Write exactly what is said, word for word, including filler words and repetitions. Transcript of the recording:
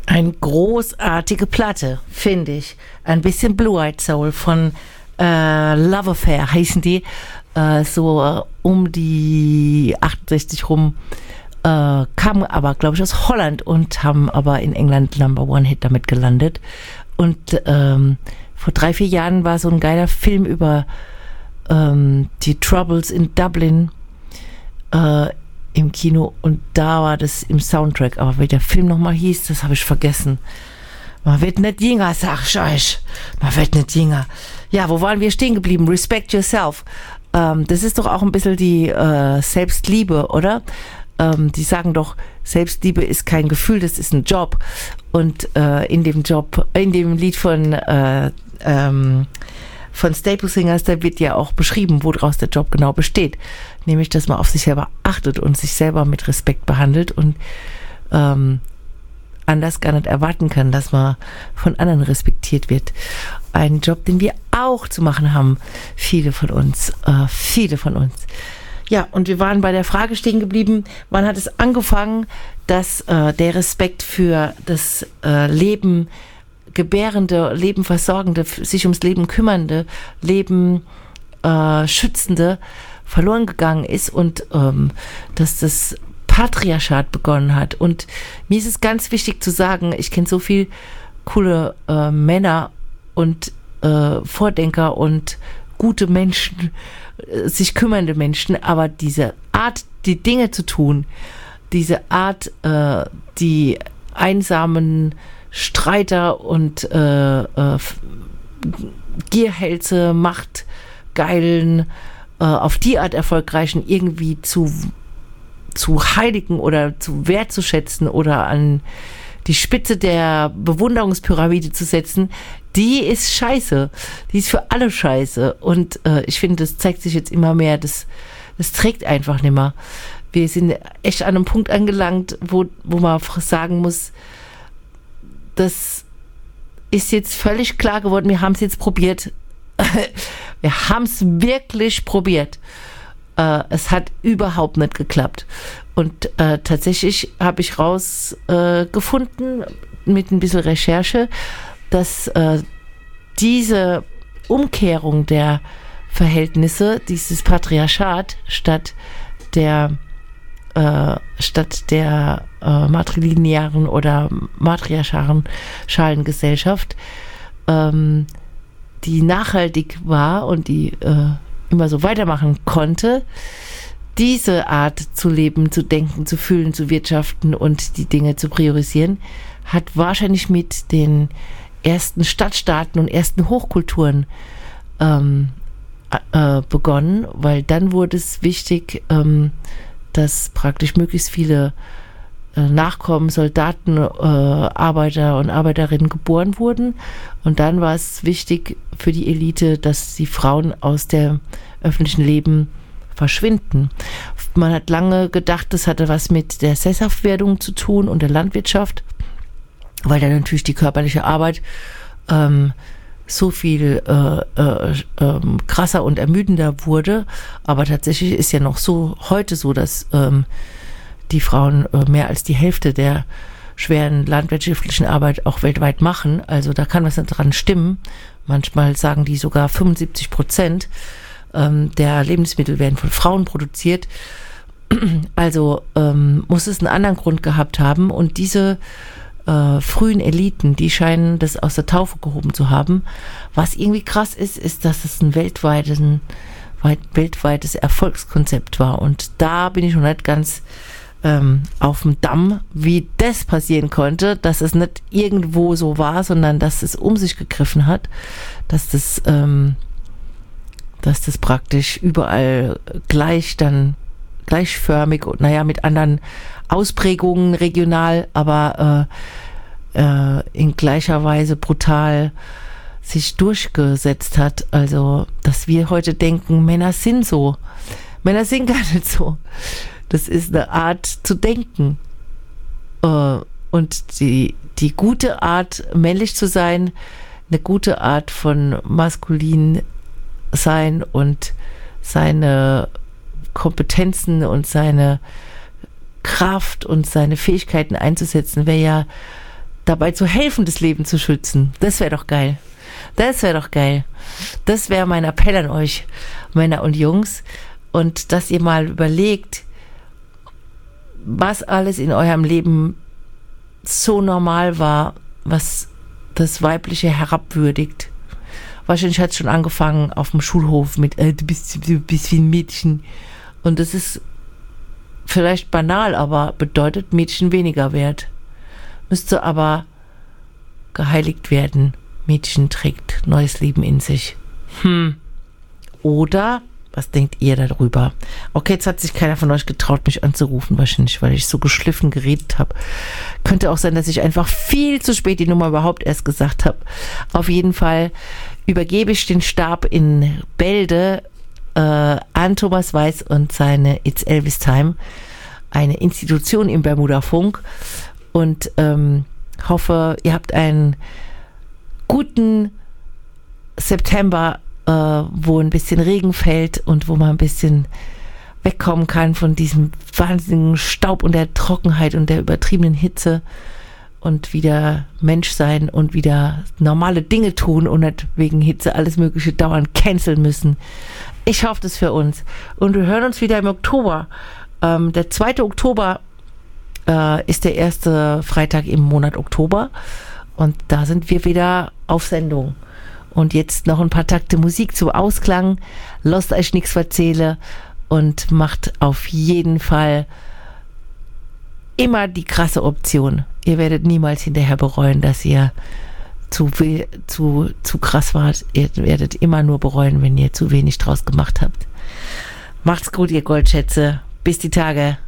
Eine großartige Platte, finde ich. Ein bisschen Blue-Eyed Soul von äh, Love Affair heißen die. Äh, so äh, um die achtundsechzig rum. Äh, kamen aber, glaube ich, aus Holland und haben aber in England Number One Hit damit gelandet. Und ähm, vor drei, vier Jahren war so ein geiler Film über ähm, die Troubles in Dublin äh, im Kino und da war das im Soundtrack. Aber wie der Film nochmal hieß, das habe ich vergessen. Man wird nicht jünger, sag ich euch. Man wird nicht jünger. Ja, wo waren wir stehen geblieben? Respect yourself. Ähm, das ist doch auch ein bisschen die äh, Selbstliebe, oder? Ähm, die sagen doch, Selbstliebe ist kein Gefühl, das ist ein Job. Und äh, in dem Job, in dem Lied von äh, ähm, von Staple Singers, da wird ja auch beschrieben, woraus der Job genau besteht. Nämlich, dass man auf sich selber achtet und sich selber mit Respekt behandelt und ähm, anders gar nicht erwarten kann, dass man von anderen respektiert wird. Ein Job, den wir auch zu machen haben. Viele von uns. Äh, viele von uns. Ja, und wir waren bei der Frage stehen geblieben, wann hat es angefangen, dass äh, der Respekt für das äh, Leben gebärende, Leben versorgende, sich ums Leben kümmernde, Leben äh, schützende verloren gegangen ist und ähm, dass das Patriarchat begonnen hat. Und mir ist es ganz wichtig zu sagen, ich kenne so viele coole äh, Männer und äh, Vordenker und gute Menschen, äh, sich kümmernde Menschen, aber diese Art, die Dinge zu tun, diese Art, äh, die einsamen Streiter und äh, äh, Gierhälse, Machtgeilen, äh, auf die Art erfolgreichen irgendwie zu zu heiligen oder zu wertzuschätzen oder an die Spitze der Bewunderungspyramide zu setzen, die ist scheiße. Die ist für alle scheiße. Und äh, ich finde, das zeigt sich jetzt immer mehr, das, das trägt einfach nicht mehr. Wir sind echt an einem Punkt angelangt, wo, wo man sagen muss, das ist jetzt völlig klar geworden, wir haben es jetzt probiert. Wir haben es wirklich probiert. Uh, es hat überhaupt nicht geklappt. Und uh, tatsächlich habe ich rausgefunden, uh, mit ein bisschen Recherche, dass uh, diese Umkehrung der Verhältnisse, dieses Patriarchat statt der uh, statt der uh, matrilinearen oder matriarchalen Gesellschaft, um, die nachhaltig war und die uh, immer so weitermachen konnte, diese Art zu leben, zu denken, zu fühlen, zu wirtschaften und die Dinge zu priorisieren, hat wahrscheinlich mit den ersten Stadtstaaten und ersten Hochkulturen ähm, äh, begonnen, weil dann wurde es wichtig, ähm, dass praktisch möglichst viele äh, Nachkommen, Soldaten, äh, Arbeiter und Arbeiterinnen geboren wurden. Und dann war es wichtig für die Elite, dass die Frauen aus dem öffentlichen Leben verschwinden. Man hat lange gedacht, das hatte was mit der Sesshaftwerdung zu tun und der Landwirtschaft, weil dann natürlich die körperliche Arbeit ähm, so viel äh, äh, äh, krasser und ermüdender wurde. Aber tatsächlich ist ja noch so heute so, dass ähm, die Frauen äh, mehr als die Hälfte der schweren landwirtschaftlichen Arbeit auch weltweit machen. Also da kann was dran stimmen. Manchmal sagen die sogar fünfundsiebzig Prozent ähm, der Lebensmittel werden von Frauen produziert. Also ähm, muss es einen anderen Grund gehabt haben. Und diese äh, frühen Eliten, die scheinen das aus der Taufe gehoben zu haben. Was irgendwie krass ist, ist, dass es ein weltweites, ein weit, weltweites Erfolgskonzept war. Und da bin ich noch nicht ganz ähm, auf dem Damm, wie das passieren konnte, dass es nicht irgendwo so war, sondern dass es um sich gegriffen hat, dass das, ähm, dass das praktisch überall gleich dann gleichförmig und naja, mit anderen Ausprägungen regional, aber äh, äh, in gleicher Weise brutal sich durchgesetzt hat. Also, dass wir heute denken, Männer sind so. Männer sind gar nicht so. Das ist eine Art zu denken. Äh, und die, die gute Art, männlich zu sein, eine gute Art von maskulin sein und seine Kompetenzen und seine Kraft und seine Fähigkeiten einzusetzen, wäre ja dabei zu helfen, das Leben zu schützen. Das wäre doch geil. Das wäre doch geil. Das wäre mein Appell an euch, Männer und Jungs. Und dass ihr mal überlegt, was alles in eurem Leben so normal war, was das Weibliche herabwürdigt. Wahrscheinlich hat es schon angefangen auf dem Schulhof mit, äh, du bist, du bist wie ein Mädchen. Und das ist vielleicht banal, aber bedeutet Mädchen weniger wert. Müsste aber geheiligt werden. Mädchen trägt neues Leben in sich. Hm. Oder, was denkt ihr darüber? Okay, jetzt hat sich keiner von euch getraut, mich anzurufen, wahrscheinlich, weil ich so geschliffen geredet habe. Könnte auch sein, dass ich einfach viel zu spät die Nummer überhaupt erst gesagt habe. Auf jeden Fall übergebe ich den Stab in Bälde äh, an Thomas Weiß und seine It's Elvis Time, eine Institution im Bermuda-Funk, und ähm, hoffe, ihr habt einen guten September, äh, wo ein bisschen Regen fällt und wo man ein bisschen wegkommen kann von diesem wahnsinnigen Staub und der Trockenheit und der übertriebenen Hitze und wieder Mensch sein und wieder normale Dinge tun und nicht wegen Hitze alles Mögliche dauernd canceln müssen. Ich hoffe das für uns. Und wir hören uns wieder im Oktober. Ähm, der zweite Oktober äh, ist der erste Freitag im Monat Oktober. Und da sind wir wieder auf Sendung. Und jetzt noch ein paar Takte Musik zum Ausklang. Lasst euch nichts verzähle und macht auf jeden Fall immer die krasse Option. Ihr werdet niemals hinterher bereuen, dass ihr zu, zu, zu krass wart. Ihr werdet immer nur bereuen, wenn ihr zu wenig draus gemacht habt. Macht's gut, ihr Goldschätze. Bis die Tage.